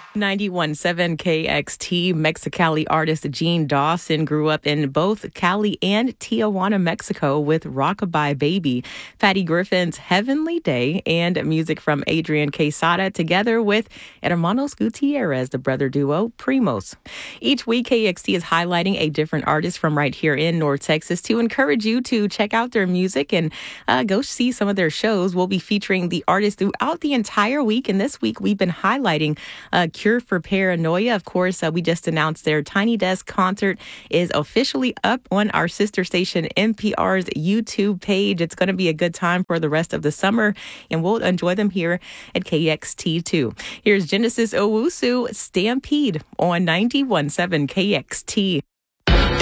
91.7 KXT Mexicali artist Gene Dawson grew up in both Cali and Tijuana, Mexico with Rockabye Baby, Patty Griffin's Heavenly Day, and music from Adrian Quesada together with Hermanos Gutierrez, the brother duo Primos. Each week, KXT is highlighting a different artist from right here in North Texas to encourage you to check out their music and go see some of their shows. We'll be featuring the artists throughout the entire week, and this week we've been highlighting Cure for Paranoia. Of course, we just announced their Tiny Desk concert is officially up on our sister station NPR's YouTube page. It's going to be a good time for the rest of the summer, and we'll enjoy them here at KXT too. Here's Genesis Owusu, Stampede on 91.7 KXT.